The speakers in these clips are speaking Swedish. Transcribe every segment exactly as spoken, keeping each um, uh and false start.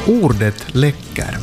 Ordet läcker.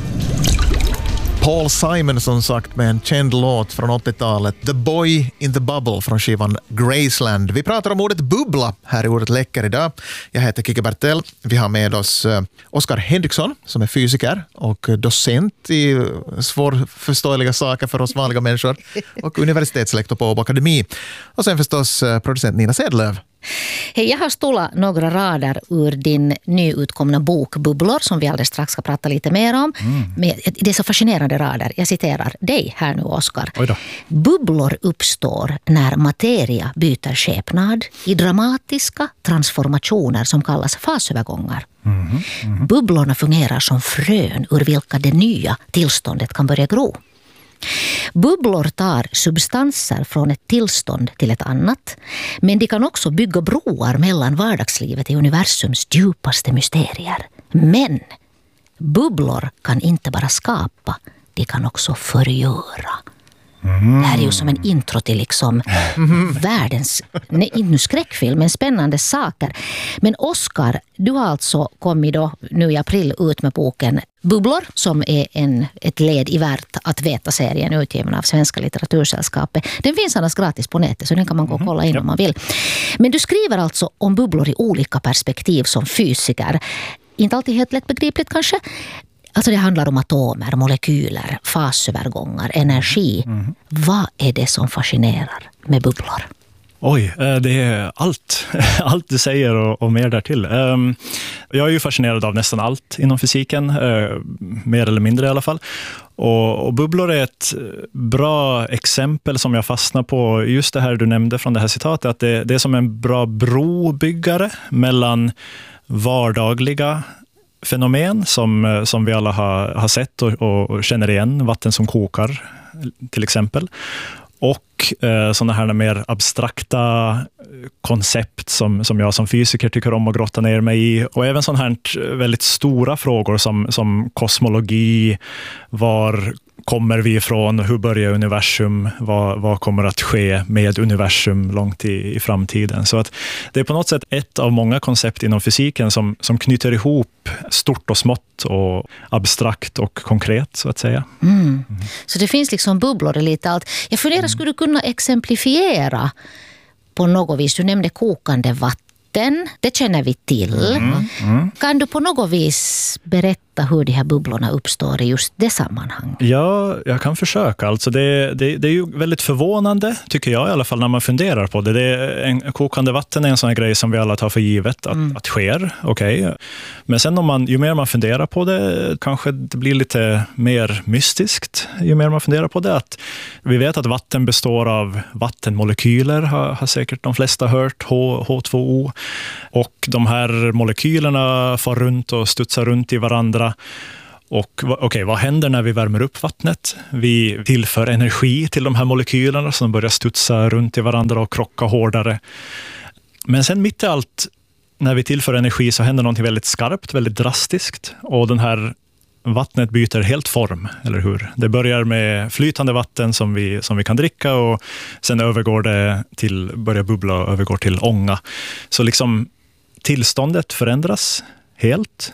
Paul Simon som sagt med en känd låt från åttiotalet, The Boy in the Bubble från skivan Graceland. Vi pratar om ordet bubbla här i Ordet läcker idag. Jag heter Kike Bertell. Vi har med oss Oskar Henriksson som är fysiker och docent i svårförståeliga saker för oss vanliga människor och universitetslektor på Åbo Akademi. Och sen förstås producent Nina Sedlöv. Hej, jag har stolat några rader ur din nyutkomna bok Bubblor som vi alldeles strax ska prata lite mer om. Mm. Men det är så fascinerande rader. Jag citerar dig här nu, Oskar. Bubblor uppstår när materia byter skepnad i dramatiska transformationer som kallas fasövergångar. Mm. Mm. Bubblorna fungerar som frön ur vilka det nya tillståndet kan börja gro. Bubblor tar substanser från ett tillstånd till ett annat, men de kan också bygga broar mellan vardagslivet i universums djupaste mysterier. Men bubblor kan inte bara skapa, de kan också förgöra. Mm. Det här är ju som en intro till liksom mm. världens, nej, inte skräckfilm, men spännande saker. Men Oskar, du har alltså kommit då nu i april ut med boken Bubblor som är en, ett led i Värt att veta-serien utgiven av Svenska litteratursällskapet. Den finns annars gratis på nätet så den kan man gå och kolla in mm. om man vill. Men du skriver alltså om bubblor i olika perspektiv som fysiker. Inte alltid helt lätt begripligt kanske. Alltså det handlar om atomer, molekyler, fasövergångar, energi. Mm. Vad är det som fascinerar med bubblor? Oj, det är allt. Allt du säger och, och mer därtill. Jag är ju fascinerad av nästan allt inom fysiken, mer eller mindre i alla fall. Och, och bubblor är ett bra exempel som jag fastnar på. Just det här du nämnde från det här citatet, att det, det är som en bra brobyggare mellan vardagliga fenomen som, som vi alla har, har sett och, och känner igen, vatten som kokar till exempel, och eh, sådana här mer abstrakta koncept som, som jag som fysiker tycker om att grotta ner mig i, och även sådana här väldigt stora frågor som, som kosmologi, var kommer vi ifrån, hur börjar universum, vad, vad kommer att ske med universum långt i, i framtiden. Så att det är på något sätt ett av många koncept inom fysiken som, som knyter ihop stort och smått och abstrakt och konkret så att säga. Mm. Mm. Så det finns liksom bubblor i lite allt. Jag funderar, mm. skulle du kunna exemplifiera på något vis? Du nämnde kokande vatten, det känner vi till. Mm. Mm. Kan du på något vis berätta hur de här bubblorna uppstår i just det sammanhang? Ja, jag kan försöka. Alltså det, det, det är ju väldigt förvånande, tycker jag i alla fall, när man funderar på det. det är en, kokande vatten är en sån här grej som vi alla tar för givet att, mm. att sker. Okay. Men sen om man, ju mer man funderar på det, kanske det blir lite mer mystiskt. Ju mer man funderar på det. Att vi vet att vatten består av vattenmolekyler, har, har säkert de flesta hört, H två O. Och de här molekylerna far runt och studsar runt i varandra. Och okej, okay, vad händer när vi värmer upp vattnet? Vi tillför energi till de här molekylerna som börjar studsa runt i varandra och krocka hårdare. Men sen mitt i allt, när vi tillför energi, så händer något väldigt skarpt, väldigt drastiskt. Och den här vattnet byter helt form, eller hur? Det börjar med flytande vatten som vi, som vi kan dricka, och sen övergår det till, börjar bubbla och övergår till ånga. Så liksom tillståndet förändras helt.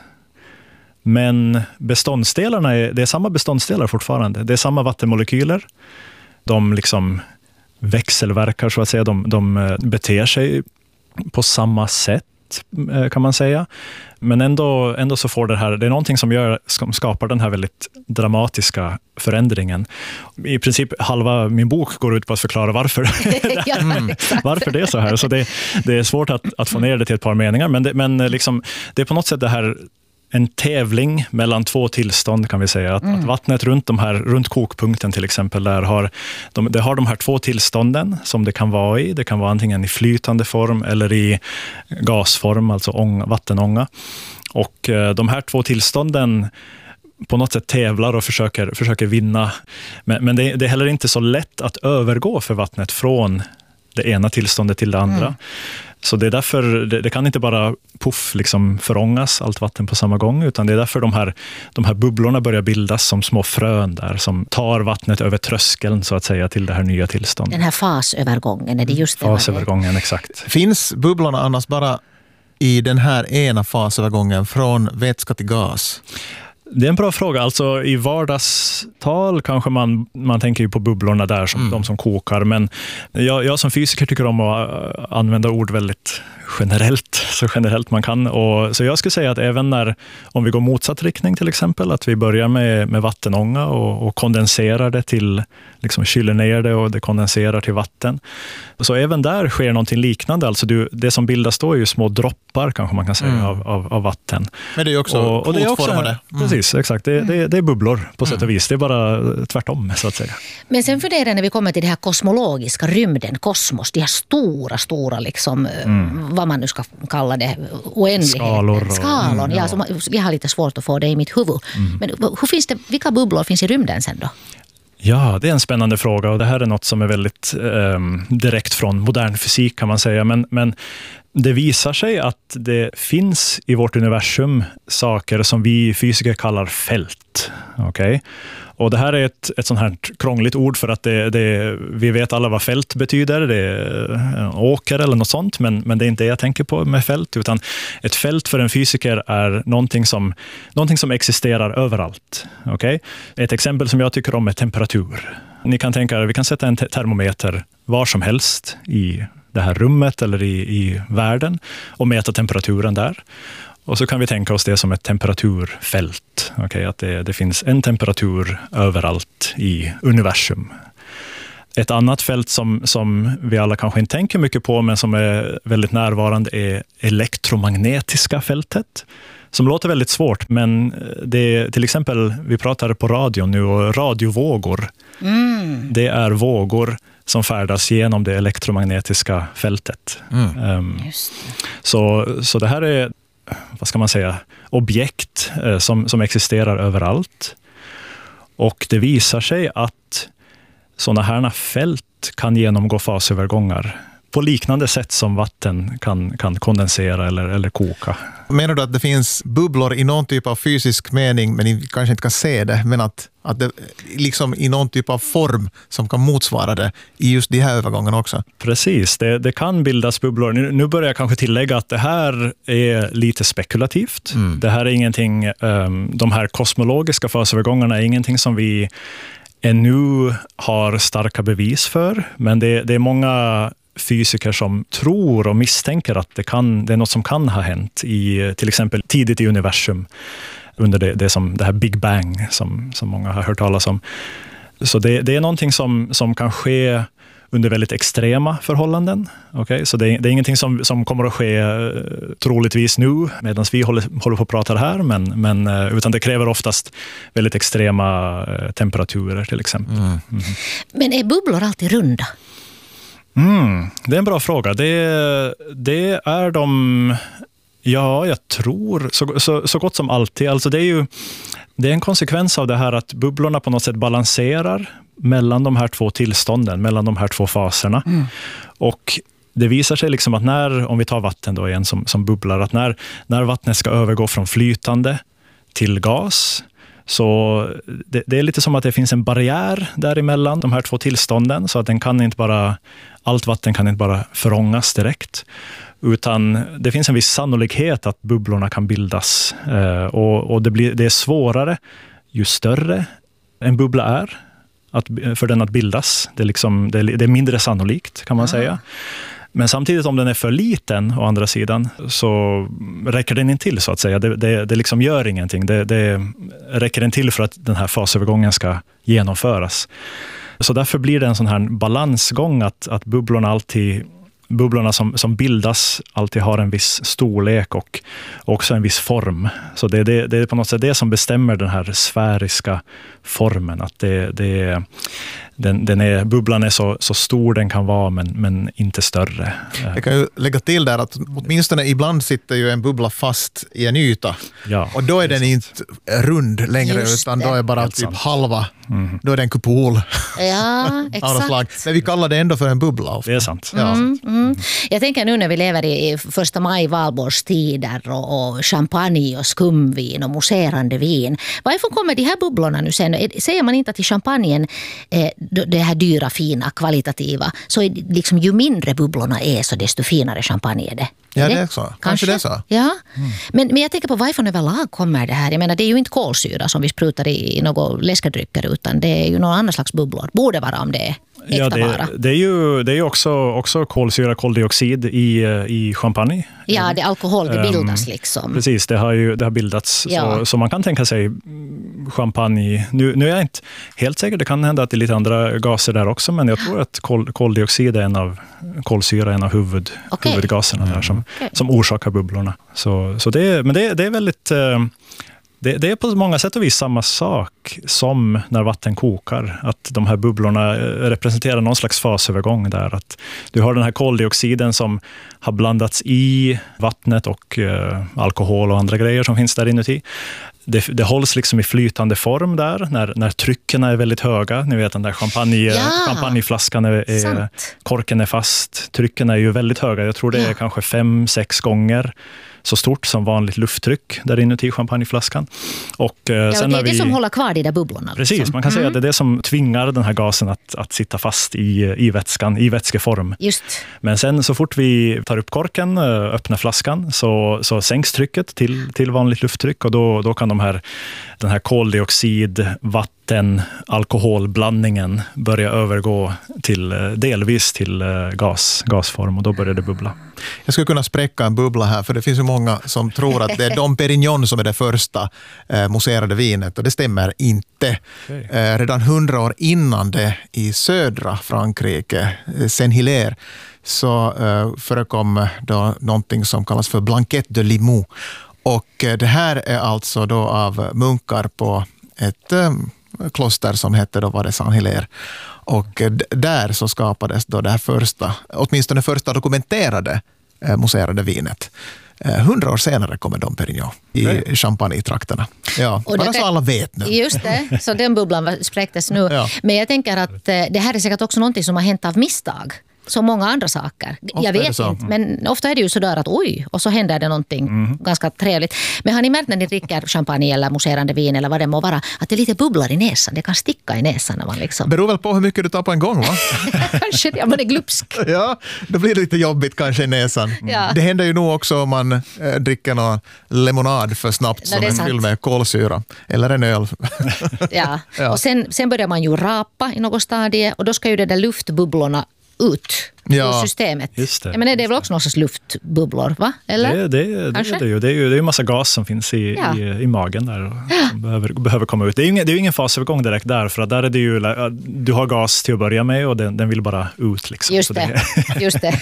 Men beståndsdelarna är, det är samma beståndsdelar fortfarande. Det är samma vattenmolekyler. De liksom växelverkar så att säga. De, de beter sig på samma sätt, kan man säga. Men ändå, ändå så får det här, det är någonting som, gör, som skapar den här väldigt dramatiska förändringen. I princip halva min bok går ut på att förklara varför, mm, varför det är så här. Så det, det är svårt att, att få ner det till ett par meningar. Men, det, men liksom, det är på något sätt det här, en tävling mellan två tillstånd, kan vi säga. Att, mm. att vattnet runt, de här, runt kokpunkten till exempel, där har, de, det har de här två tillstånden som det kan vara i. Det kan vara antingen i flytande form eller i gasform, alltså ånga, vattenånga. Och eh, de här två tillstånden på något sätt tävlar och försöker, försöker vinna. Men, men det, det är heller inte så lätt att övergå för vattnet från det ena tillståndet till det andra. Mm. Så det är därför, det, det kan inte bara puff liksom förångas allt vatten på samma gång, utan det är därför de här, de här bubblorna börjar bildas som små frön där, som tar vattnet över tröskeln så att säga till det här nya tillståndet. Den här fasövergången, är det just det? Fasövergången, exakt. Finns bubblorna annars bara i den här ena fasövergången från vätska till gas? Det är en bra fråga. Alltså, i vardagstal kanske man, man tänker ju på bubblorna där, som, mm. de som kokar. Men jag, jag som fysiker tycker om att använda ord väldigt generellt, så generellt man kan. Och, så jag skulle säga att även när, om vi går motsatt riktning till exempel, att vi börjar med, med vattenånga och, och kondenserar det till, liksom kyler ner det och det kondenserar till vatten. Så även där sker någonting liknande. Alltså du, det som bildas då är ju små droppar, kanske man kan säga, mm. av, av, av vatten. Men det är ju också och, och det är också, mm. Precis, exakt. Det, det, det är bubblor på sätt och vis. Det är bara tvärtom, så att säga. Men sen funderar när vi kommer till det här kosmologiska, rymden, kosmos, de här stora, stora liksom, mm. vad man nu ska kalla det, oändligheten. Skalor. Och, Skalor, mm, ja. Ja, jag har lite svårt att få det i mitt huvud. Mm. Men hur finns det, vilka bubblor finns i rymden sen då? Ja, det är en spännande fråga och det här är något som är väldigt eh, direkt från modern fysik kan man säga. Men, men det visar sig att det finns i vårt universum saker som vi fysiker kallar fält. Okay? Och det här är ett, ett sånt här krångligt ord för att det, det, vi vet alla vad fält betyder. Det är åker eller något sånt, men, men det är inte det jag tänker på med fält. Utan ett fält för en fysiker är någonting som, någonting som existerar överallt. Okay? Ett exempel som jag tycker om är temperatur. Ni kan tänka er, vi kan sätta en termometer var som helst i det här rummet eller i, i världen och mäta temperaturen där. Och så kan vi tänka oss det som ett temperaturfält. Okay, att det, det finns en temperatur överallt i universum. Ett annat fält som, som vi alla kanske inte tänker mycket på men som är väldigt närvarande är elektromagnetiska fältet. Som låter väldigt svårt, men det är, till exempel, vi pratar på radio nu och radiovågor. Mm. Det är vågor som färdas genom det elektromagnetiska fältet. Mm. Um, Just det. Så, så det här är, vad ska man säga, objekt eh, som, som existerar överallt. Och det visar sig att sådana här fält kan genomgå fasövergångar på liknande sätt som vatten kan, kan kondensera eller, eller koka. Menar du att det finns bubblor i någon typ av fysisk mening, men ni kanske inte kan se det, men att, att det liksom i någon typ av form som kan motsvara det i just de här övergångarna också? Precis, det, det kan bildas bubblor. Nu, nu börjar jag kanske tillägga att det här är lite spekulativt. Mm. Det här är ingenting, um, de här kosmologiska fasövergångarna är ingenting som vi ännu har starka bevis för, men det, det är många fysiker som tror och misstänker att det, kan, det är något som kan ha hänt i till exempel tidigt i universum under det, det, som, det här Big Bang som, som många har hört talas om. Så det, det är någonting som, som kan ske under väldigt extrema förhållanden. Okay? Så det, det är ingenting som, som kommer att ske troligtvis nu medan vi håller, håller på att prata här, men, men, utan det kräver oftast väldigt extrema temperaturer till exempel. Mm. Mm. Men är bubblor alltid runda? Mm, det är en bra fråga. Det, det är de, ja, jag tror så, så, så gott som alltid. Alltså det är ju det är en konsekvens av det här att bubblorna på något sätt balanserar mellan de här två tillstånden, mellan de här två faserna. Mm. Och det visar sig liksom att när, om vi tar vatten då igen som, som bubblar, att när, när vattnet ska övergå från flytande till gas, så det, det är lite som att det finns en barriär däremellan de här två tillstånden, så att den kan inte bara, allt vatten kan inte bara förångas direkt, utan det finns en viss sannolikhet att bubblorna kan bildas, eh, och, och det, blir, det är svårare ju större en bubbla är att, för den att bildas. Det är, liksom, det är, det är mindre sannolikt kan man ja. säga. Men samtidigt om den är för liten å andra sidan så räcker den inte till så att säga. Det, det, det liksom gör ingenting. Det, det räcker inte till för att den här fasövergången ska genomföras. Så därför blir det en sån här balansgång att, att bubblorna alltid bubblorna som, som bildas alltid har en viss storlek och också en viss form. Så det, det, det är på något sätt det som bestämmer den här sfäriska formen. Att det, det, den, den är, bubblan är så, så stor den kan vara, men, men inte större. Jag kan ju lägga till där att åtminstone ibland sitter ju en bubbla fast i en yta. Ja, och då är den inte rund längre, utan då är bara Helt typ sant. halva. Mm. Då är det en kupol. Ja, exakt. Men vi kallar det ändå för en bubbla ofta. Det är sant. Ja. Mm, mm. Mm. Jag tänker nu när vi lever i första maj valborgstider och, och champagne och skumvin och mousserande vin. Varifrån kommer de här bubblorna nu sen? Säger man inte att i champagnen, eh, det här dyra, fina, kvalitativa, så är det liksom ju mindre bubblorna är så desto finare champagne är det? Ja, är det är så. Kanske, Kanske det är så. Ja. Mm. Men, men jag tänker på varifrån överlag kommer det här? Jag menar, det är ju inte kolsyra som vi sprutar i, i några läskedrycker, utan det är ju någon annan slags bubblor. Borde vara om det är äkta ja, det, vara. Det är ju det är också, också kolsyra, koldioxid i, i champagne. Ja, det alkohol, det bildas liksom. Precis, det har ju det har bildats. Ja. Så, så man kan tänka sig champagne. Nu, nu är jag inte helt säker, det kan hända att det är lite andra gaser där också, men jag tror att kol, koldioxid är en av, kolsyra är en av huvud, okay. huvudgaserna där som, okay. som orsakar bubblorna. Så, så det är, men det, det är väldigt... Det, det är på många sätt och vis samma sak som när vatten kokar. Att de här bubblorna representerar någon slags fasövergång där. Att du har den här koldioxiden som har blandats i vattnet och eh, alkohol och andra grejer som finns där inuti. Det, det hålls liksom i flytande form där när, när trycken är väldigt höga. Ni vet den där champagne, ja. champagneflaskan är, är, korken är fast. Trycken är ju väldigt höga. Jag tror det är ja. kanske fem, sex gånger så stort som vanligt lufttryck där inuti champagneflaskan. Och, eh, ja, sen det är vi, det som håller kvar de där bubblorna. Precis, liksom. man kan mm. säga att det är det som tvingar den här gasen att, att sitta fast i, i vätskan, i vätskeform. Just. Men sen så fort vi tar upp korken, öppnar flaskan, så, så sänks trycket till, till vanligt lufttryck och då, då kan de här, den här koldioxid, vatten, alkoholblandningen börja övergå till, delvis till gas, gasform och då börjar det bubbla. Jag skulle kunna spräcka en bubbla här, för det finns ju många som tror att det är Dom Pérignon som är det första eh, mousserade vinet, och det stämmer inte. Okay. Eh, redan hundra år innan det i södra Frankrike, eh, Saint-Hilaire, så eh, förekom då någonting som kallas för Blanquette de Limoux. Och eh, det här är alltså då av munkar på ett eh, kloster som hette då var det Saint-Hilaire. Och eh, där så skapades då det här första, åtminstone första dokumenterade eh, mousserade vinet. Hundra år senare kommer Dom Pérignon i okay. champagne-trakterna. Ja, och bara så alla vet nu. Just det, så den bubblan spräcktes nu. Ja. Men jag tänker att det här är säkert också någonting som har hänt av misstag. Så många andra saker. Ofta jag vet inte, men ofta är det ju sådär att oj, och så händer det någonting mm. ganska trevligt. Men har ni märkt när ni dricker champagne eller mousserande vin eller vad det må vara, att det lite bubblar i näsan? Det kan sticka i näsan när man liksom... Beror väl på hur mycket du tar på en gång, va? Kanske det, man är glupsk. Ja, då blir det lite jobbigt kanske i näsan. Ja. Det händer ju nog också om man äh, dricker någon lemonad för snabbt som en fyll med kolsyra. Eller en öl. ja, ja. Och sen, sen börjar man ju rapa i något stadie och då ska ju det där luftbubblorna ut ja. ur systemet. Just det, men det är väl också någon sorts luftbubblor, va? Eller? Det, det, det, är det, ju. det är ju det är en massa gas som finns i, ja. i, i magen där och som behöver, behöver komma ut. Det är ju ingen, det är ingen fasövergång direkt där, för att där är det ju, du har gas till att börja med och den, den vill bara ut. Liksom. Just det. det. Just det.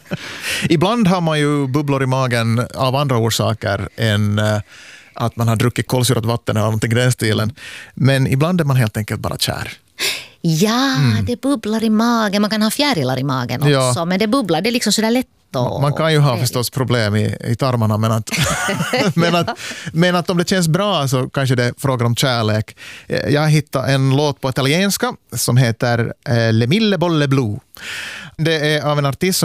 Ibland har man ju bubblor i magen av andra orsaker än att man har druckit kolsyrat vatten eller någonting i den stilen. Men ibland är man helt enkelt bara kär. Ja, mm. det bubblar i magen. Man kan ha fjärilar i magen också, ja. Men det bubblar, det är liksom sådär lätt. Och man kan ju ha förstås problem i, i tarmarna, men att, men, att, men att om det känns bra så kanske det är frågan om kärlek. Jag hittade en låt på italienska som heter Le Mille Bolle Blu. Det är av en artist